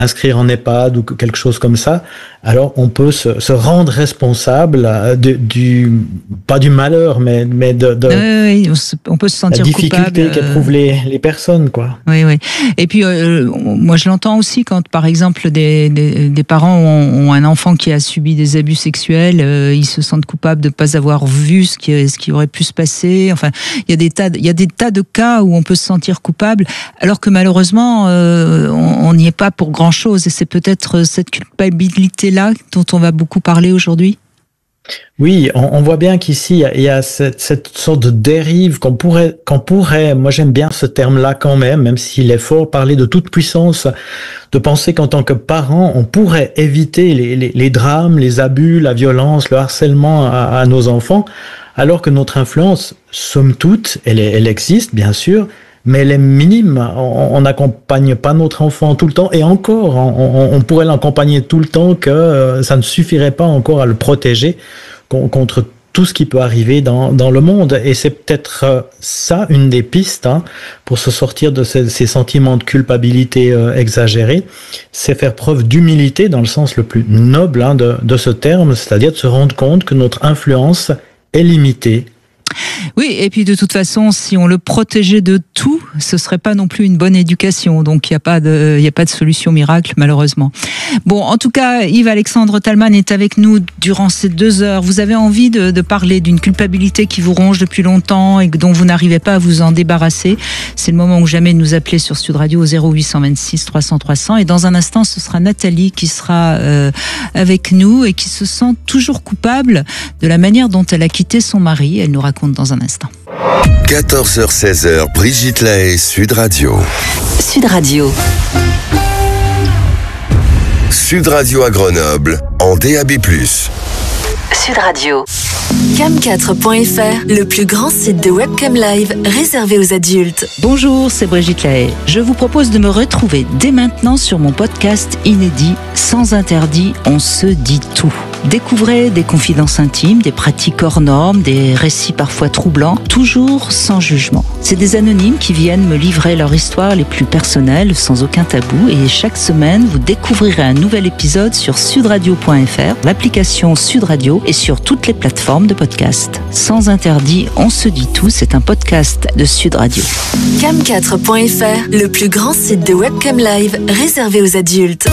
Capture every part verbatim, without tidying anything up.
inscrire en EHPAD ou quelque chose comme ça, alors on peut se, se rendre responsable de, du, pas du malheur, mais, mais de, de oui, oui, on peut se sentir la difficulté coupable. qu'éprouvent les, les personnes, quoi. Oui, oui. Et puis, euh, moi, je l'entends aussi quand, par exemple, des, des, des parents ont, ont un enfant qui a subi des abus sexuels, euh, ils se sentent coupables de ne pas avoir vu ce qui, ce qui aurait pu se passer. Enfin, il y a des tas, il y a des tas de cas où on peut se sentir coupable, alors que malheureusement, euh, on n'y est pas pour grand chose. Et c'est peut-être cette culpabilité-là dont on va beaucoup parler aujourd'hui. Oui, on, on voit bien qu'ici, il y a cette, cette sorte de dérive qu'on pourrait, qu'on pourrait, moi j'aime bien ce terme-là quand même, même s'il est fort, parler de toute puissance, de penser qu'en tant que parent, on pourrait éviter les, les, les drames, les abus, la violence, le harcèlement à, à nos enfants, alors que notre influence, somme toute, elle, est, elle existe, bien sûr, mais elle est minime. On n'accompagne pas notre enfant tout le temps, et encore, on, on, on pourrait l'accompagner tout le temps, que euh, ça ne suffirait pas encore à le protéger contre tout ce qui peut arriver dans, dans le monde. Et c'est peut-être euh, ça, une des pistes, hein, pour se sortir de ces, ces sentiments de culpabilité euh, exagérés, c'est faire preuve d'humilité dans le sens le plus noble, hein, de, de ce terme, c'est-à-dire de se rendre compte que notre influence est limitée. Oui, et puis de toute façon, si on le protégeait de tout, ce serait pas non plus une bonne éducation. Donc il n'y a pas de, il y a pas de solution miracle, malheureusement. Bon, en tout cas, Yves-Alexandre Talman est avec nous durant ces deux heures. Vous avez envie de, de parler d'une culpabilité qui vous ronge depuis longtemps et dont vous n'arrivez pas à vous en débarrasser. C'est le moment ou jamais de nous appeler sur Sud Radio au zéro huit cent vingt-six trois cents trois cents. Et dans un instant, ce sera Nathalie qui sera euh, avec nous et qui se sent toujours coupable de la manière dont elle a quitté son mari. Elle nous raconte dans un instant. quatorze heures seize heures, Brigitte Lahaie, Sud Radio. Sud Radio. Sud Radio à Grenoble, en D A B plus. Sud Radio. cam quatre point f r, le plus grand site de webcam live réservé aux adultes. Bonjour, c'est Brigitte Lahaie. Je vous propose de me retrouver dès maintenant sur mon podcast inédit Sans interdit, on se dit tout. Découvrez des confidences intimes, des pratiques hors normes, des récits parfois troublants, toujours sans jugement. C'est des anonymes qui viennent me livrer leur histoire les plus personnelles, sans aucun tabou, et chaque semaine, vous découvrirez un nouvel épisode sur sudradio point f r, l'application Sud Radio et sur toutes les plateformes de podcast. Sans interdit, on se dit tout, c'est un podcast de Sud Radio. cam quatre point f r, le plus grand site de webcam live réservé aux adultes.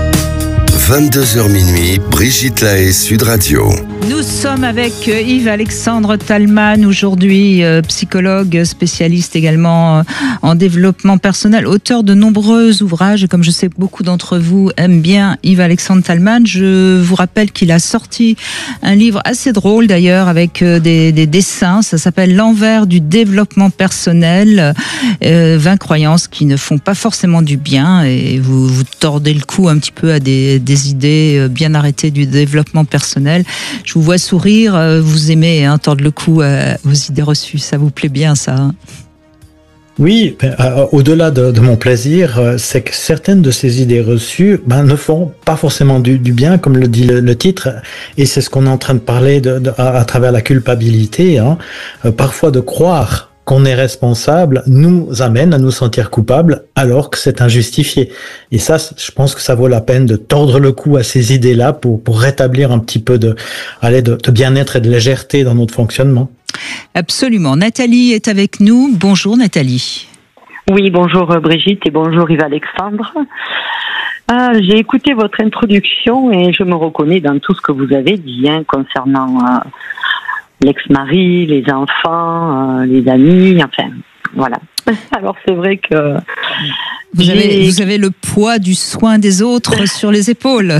vingt-deux heures minuit, Brigitte Lahaie, Sud Radio. Nous sommes avec Yves-Alexandre Talman aujourd'hui, euh, psychologue, spécialiste également euh, en développement personnel, auteur de nombreux ouvrages. Et comme je sais que beaucoup d'entre vous aiment bien Yves-Alexandre Talman, je vous rappelle qu'il a sorti un livre assez drôle d'ailleurs avec euh, des, des dessins. Ça s'appelle L'envers du développement personnel, euh, vingt croyances qui ne font pas forcément du bien. Et vous, vous tordez le cou un petit peu à des, des idées bien arrêtées du développement personnel. Je vous vois sourire, vous aimez hein, tordre le cou euh, aux idées reçues, ça vous plaît bien ça hein? Oui, ben, euh, au-delà de, de mon plaisir, euh, c'est que certaines de ces idées reçues ben, ne font pas forcément du, du bien, comme le dit le, le titre, et c'est ce qu'on est en train de parler de, de, à, à travers la culpabilité, hein. Euh, parfois de croire qu'on est responsable nous amène à nous sentir coupables alors que c'est injustifié. Et ça, je pense que ça vaut la peine de tordre le cou à ces idées-là pour, pour rétablir un petit peu de, allez, de, de bien-être et de légèreté dans notre fonctionnement. Absolument. Nathalie est avec nous. Bonjour Nathalie. Oui, bonjour Brigitte et bonjour Yves-Alexandre. Ah, j'ai écouté votre introduction et je me reconnais dans tout ce que vous avez dit hein, concernant... Euh, l'ex-mari, les enfants, euh, les amis, enfin, voilà. Alors c'est vrai que... Vous avez, vous avez le poids du soin des autres sur les épaules.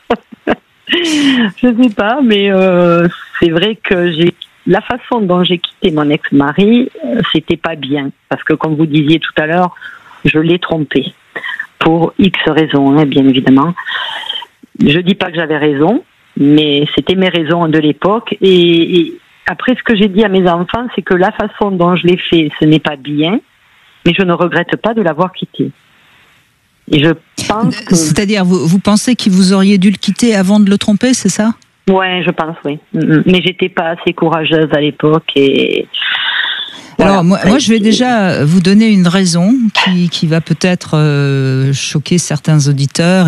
Je sais pas, mais euh, c'est vrai que j'ai la façon dont j'ai quitté mon ex-mari, euh, c'était pas bien. Parce que comme vous disiez tout à l'heure, je l'ai trompé. Pour X raisons, hein, bien évidemment. Je dis pas que j'avais raison, mais c'était mes raisons de l'époque. Et, et après, ce que j'ai dit à mes enfants, c'est que la façon dont je l'ai fait, ce n'est pas bien, mais je ne regrette pas de l'avoir quitté. Et je pense que... C'est-à-dire, vous, vous pensez que vous auriez dû le quitter avant de le tromper, c'est ça ? Ouais, je pense, oui. Mais j'étais pas assez courageuse à l'époque et Voilà. Alors moi, moi, je vais déjà vous donner une raison qui, qui va peut-être euh, choquer certains auditeurs